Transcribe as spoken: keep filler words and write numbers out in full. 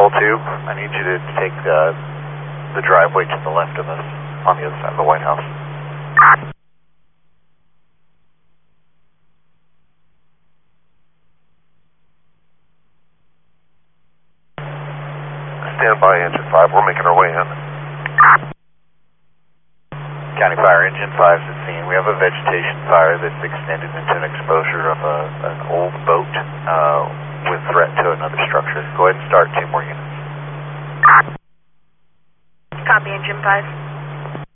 Control two, I need you to take uh, the driveway to the left of us, on the other side of the White House. Stand by, engine five, we're making our way in. County Fire, engine five's at scene. We have a vegetation fire that's extended into an exposure of a, an